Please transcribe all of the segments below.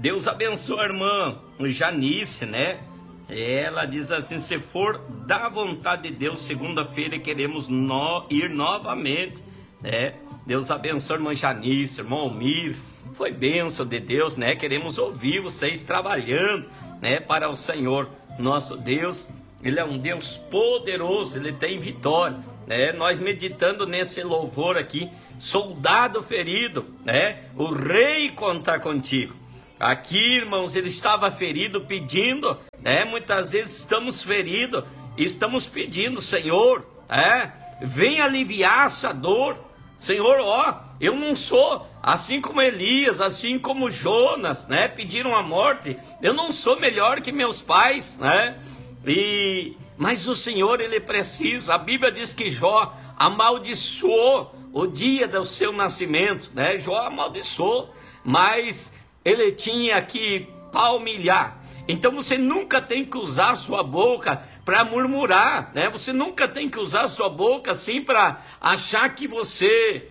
Deus abençoe a irmã Janice, né? Ela diz assim: se for da vontade de Deus, segunda-feira queremos ir novamente, né? Deus abençoe a irmã Janice, irmão Almir. Foi bênção de Deus, né? Queremos ouvir vocês trabalhando, né? Para o Senhor, nosso Deus. Ele é um Deus poderoso, Ele tem vitória, né? Nós meditando nesse louvor aqui, soldado ferido, né? O rei conta contigo. Aqui, irmãos, ele estava ferido pedindo, né? Muitas vezes estamos feridos e estamos pedindo: Senhor, vem aliviar essa dor. Senhor, eu não sou assim como Elias, assim como Jonas, né? Pediram a morte. Eu não sou melhor que meus pais, né? Mas o Senhor, Ele precisa. A Bíblia diz que Jó amaldiçoou o dia do seu nascimento, né? Jó amaldiçoou, mas ele tinha que palmilhar. Então você nunca tem que usar a sua boca para murmurar, né? Você nunca tem que usar a sua boca assim para achar que você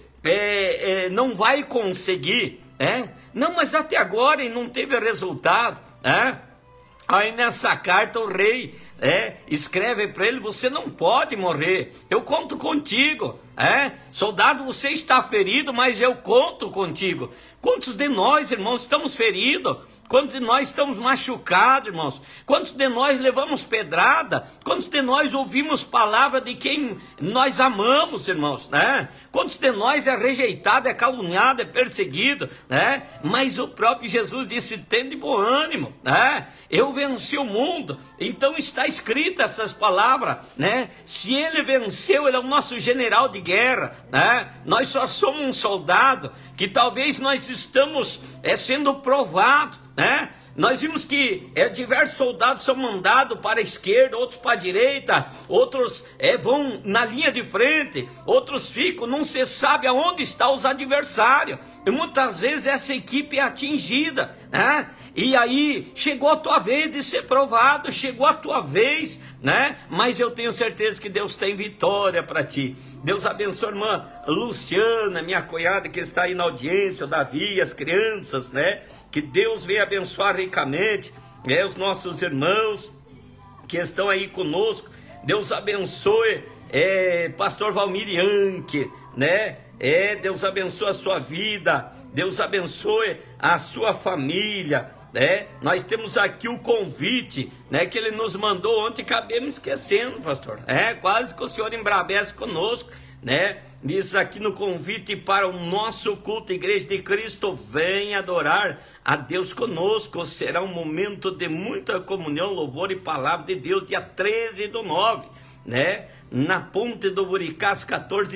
não vai conseguir, né? Não, mas até agora não teve resultado, né? Aí nessa carta o rei escreve para ele: você não pode morrer, eu conto contigo, soldado, você está ferido, mas eu conto contigo. Quantos de nós, irmãos, estamos feridos? Quantos de nós estamos machucados, irmãos? Quantos de nós levamos pedrada? Quantos de nós ouvimos palavra de quem nós amamos, irmãos, né? Quantos de nós é rejeitado, é caluniado, é perseguido, né? Mas o próprio Jesus disse: tende bom ânimo, né? Eu venci o mundo. Então está escrita essas palavras, né? Se ele venceu, ele é o nosso general de guerra, né? Nós só somos um soldado que talvez nós estamos sendo provados, né? Nós vimos que diversos soldados são mandados para a esquerda, outros para a direita, outros vão na linha de frente, outros ficam, não se sabe aonde estão os adversários, e muitas vezes essa equipe é atingida, né? E aí chegou a tua vez de ser provado, chegou a tua vez, né? Mas eu tenho certeza que Deus tem vitória para ti. Deus abençoe a irmã Luciana, minha cunhada que está aí na audiência, o Davi, as crianças, né? Que Deus venha abençoar ricamente, os nossos irmãos que estão aí conosco. Deus abençoe pastor Valmir Yankee, né? Deus abençoe a sua vida, Deus abençoe a sua família, né? Nós temos aqui o convite, né, que ele nos mandou ontem, acabemos esquecendo, pastor. Quase que o senhor embrabece conosco, né? Diz aqui no convite para o nosso culto, Igreja de Cristo, vem adorar a Deus conosco. Será um momento de muita comunhão, louvor e palavra de Deus, dia 13/9, né? Na Ponte do Buricá, às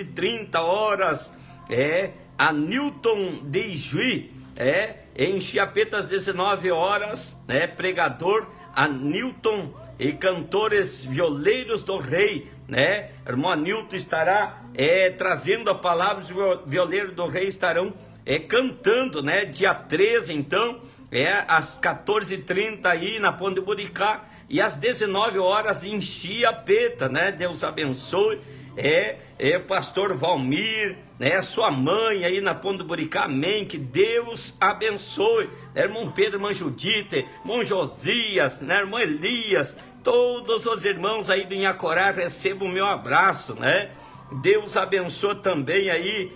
14h30, a Newton de Ijuí, em Chiapeta às 19h, né? Pregador Anilton e cantores violeiros do rei, né? Irmão Anilton estará trazendo a palavra, os violeiros do rei estarão cantando, né? Dia 13, então, às 14h30 aí na Ponte do Buricá, e às 19h em Chiapeta, né? Deus abençoe. Pastor Valmir, né? Sua mãe aí na Ponte do Buricá, amém, que Deus abençoe, irmão Pedro, irmã Judite, irmão Josias, né? Irmão Elias, todos os irmãos aí do Inhacorá, recebam o meu abraço, né? Deus abençoe também aí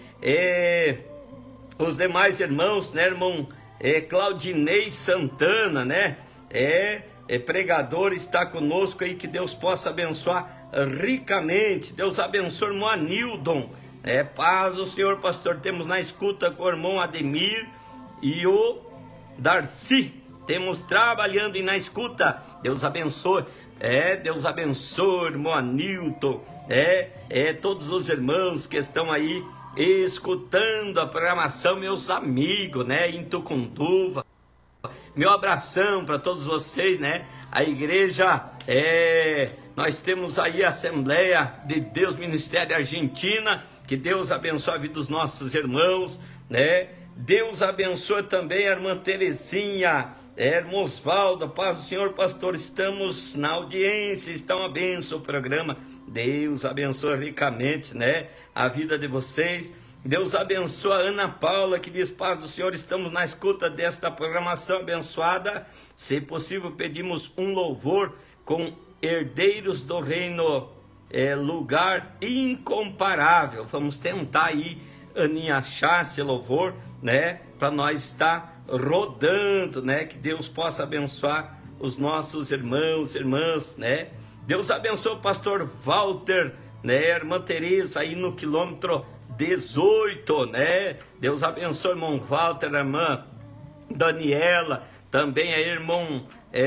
os demais irmãos, né? Irmão Claudinei Santana, né? Pregador, está conosco aí, que Deus possa abençoar ricamente. Deus abençoe o irmão Anildon, paz do Senhor, pastor. Temos na escuta com o irmão Ademir e o Darcy, temos trabalhando e na escuta. Deus abençoe, Deus abençoe, irmão Anilton, todos os irmãos que estão aí escutando a programação, meus amigos, né, em Tucunduva. Meu abração para todos vocês, né? A igreja, nós temos aí a Assembleia de Deus Ministério Argentina, que Deus abençoe a vida dos nossos irmãos, né? Deus abençoe também a irmã Terezinha, irmão Osvaldo, paz do Senhor, pastor, estamos na audiência, está uma bênção o programa. Deus abençoe ricamente, né? A vida de vocês. Deus abençoa a Ana Paula, que diz: paz do Senhor, estamos na escuta desta programação abençoada. Se possível, pedimos um louvor com Herdeiros do Reino, lugar incomparável. Vamos tentar aí, Aninha, achar esse louvor, né, para nós estar rodando, né, que Deus possa abençoar os nossos irmãos, irmãs, né. Deus abençoe o pastor Walter, né, irmã Teresa aí no quilômetro 18, né? Deus abençoe o irmão Walter, a irmã Daniela, também a irmã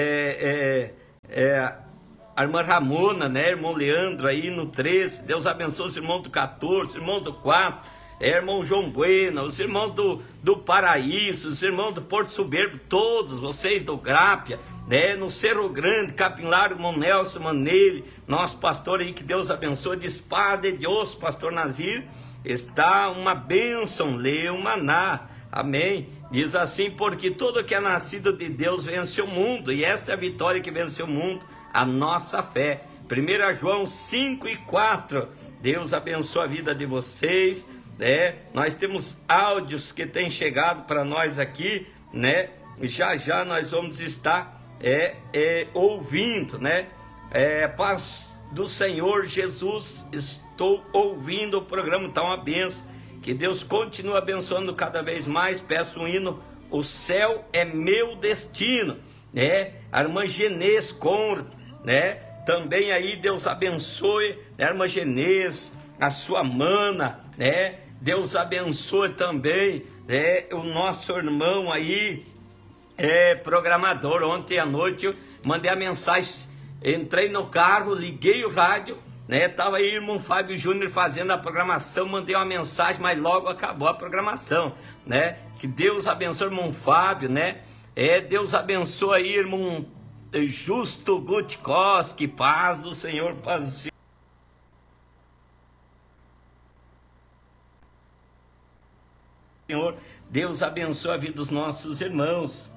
a irmã Ramona, né? Irmão Leandro aí no 13. Deus abençoe os irmãos do 14, os irmãos do 4, irmão João Bueno, os irmãos do Paraíso, os irmãos do Porto Soberbo, todos vocês do Grápia, né? No Cerro Grande, Capim Largo, irmão Nelson Manelli, nosso pastor aí, que Deus abençoe, de espada de osso, pastor Nazir. Está uma bênção, lê o maná, amém? Diz assim: porque tudo que é nascido de Deus vence o mundo, e esta é a vitória que vence o mundo, a nossa fé. 1 João 5:4. Deus abençoe a vida de vocês, né? Nós temos áudios que têm chegado para nós aqui, né? Já nós vamos estar ouvindo, né? Paz do Senhor Jesus, estou ouvindo o programa, está uma benção. Que Deus continue abençoando cada vez mais. Peço um hino: o céu é meu destino, né? A irmã Genês Conrad, né? Também aí, Deus abençoe, né? A irmã Genês, a sua mana, né? Deus abençoe também, né? O nosso irmão aí, programador. Ontem à noite eu mandei a mensagem, entrei no carro, liguei o rádio, né? Tava aí o irmão Fábio Júnior fazendo a programação, mandei uma mensagem, mas logo acabou a programação, né? Que Deus abençoe o irmão Fábio, né? Deus abençoe aí, irmão Justo Gutkowski, paz do Senhor, paz do Senhor. Deus abençoe a vida dos nossos irmãos.